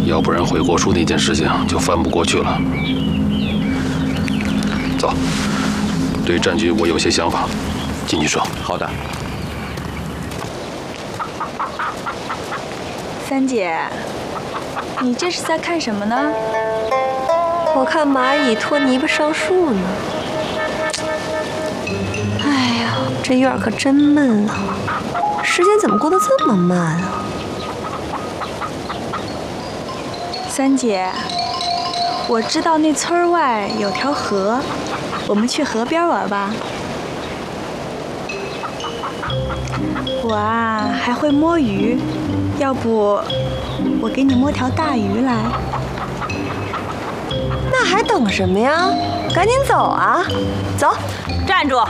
要不然回国书那件事情就翻不过去了。走，对战局我有些想法，进去说。 好的。 三姐，你这是在看什么呢？ 我看蚂蚁拖泥巴上树呢。哎呀，这院可真闷啊！时间怎么过得这么慢啊？ 三姐，我知道那村外有条河，我们去河边玩吧。我啊还会摸鱼，要不我给你摸条大鱼来。 那还等什么呀？赶紧走啊！走， 站住！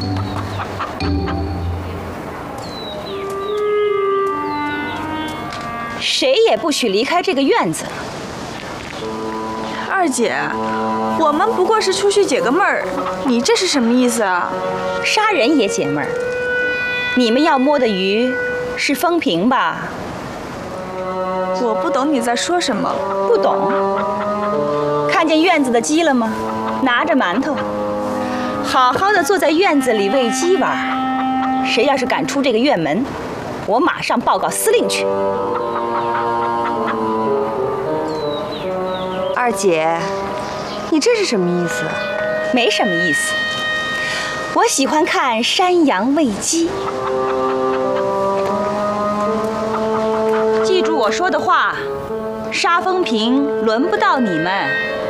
谁也不许离开这个院子。 二姐，我们不过是出去解个闷儿，你这是什么意思啊？ 杀人也解闷儿。你们要摸的鱼是风评吧？ 我不懂你在说什么。 不懂？看见院子的鸡了吗？拿着馒头，好好的坐在院子里喂鸡玩。谁要是敢出这个院门，我马上报告司令去。 二姐，你这是什么意思？ 没什么意思。我喜欢看山羊喂鸡。记住我说的话，杀风平轮不到你们。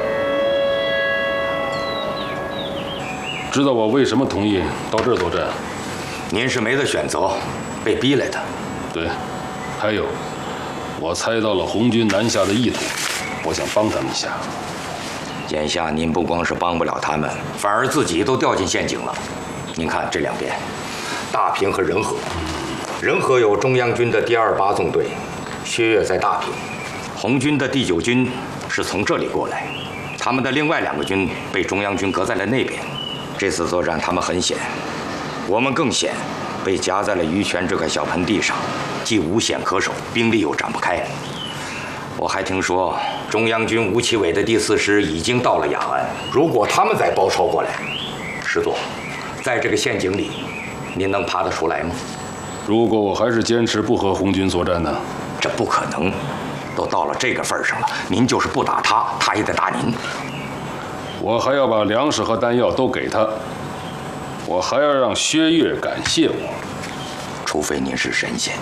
知道我为什么同意到这儿作战？ 您是没得选择，被逼来的。 对，还有，我猜到了红军南下的意图，我想帮他们一下。 眼下您不光是帮不了他们，反而自己都掉进陷阱了。您看这两边，大平和仁和，仁和有中央军的第28纵队，薛岳在大平，红军的第9军是从这里过来，他们的另外2个军被中央军隔在了那边。这次作战他们很险，我们更险，被夹在了鱼泉这块小盆地上，既无险可守，兵力又展不开。我还听说中央军吴奇伟的第4师已经到了雅安，如果他们再包抄过来，师座，在这个陷阱里，您能爬得出来吗？ 如果我还是坚持不和红军作战呢？ 这不可能，都到了这个份上了，您就是不打他，他也得打您。 我还要把粮食和弹药都给他，我还要让薛岳感谢我。 除非您是神仙，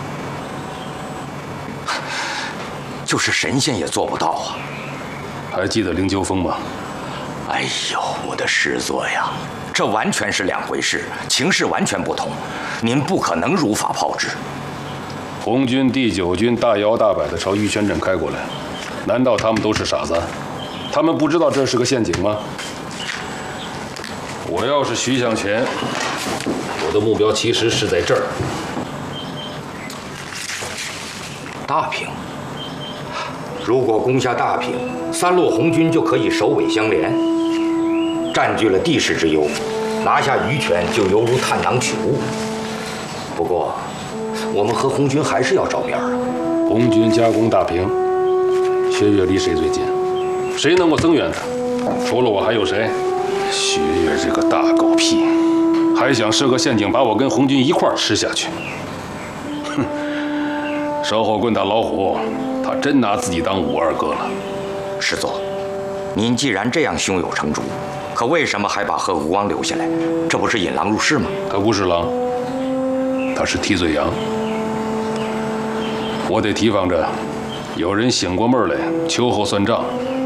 就是神仙也做不到啊。 还记得灵鹫峰吗？ 哎呦，我的师座呀，这完全是两回事，情势完全不同，您不可能如法炮制。 红军第9军大摇大摆地朝玉泉镇开过来，难道他们都是傻子？他们不知道这是个陷阱吗？我要是徐向前，我的目标其实是在这儿。 大平，如果攻下大平，3路红军就可以首尾相连，占据了地势之优，拿下鱼泉就犹如探囊取物。不过，我们和红军还是要照面啊。 红军加攻大平，薛岳离谁最近？谁能够增援他？除了我还有谁？薛岳这个大狗屁，还想设个陷阱把我跟红军一块儿吃下去。哼，烧火棍打老虎，他真拿自己当武二哥了。 师座，您既然这样胸有成竹，可为什么还把贺国光留下来？这不是引狼入室吗？ 他不是狼，他是替罪羊。我得提防着有人醒过闷来，秋后算账。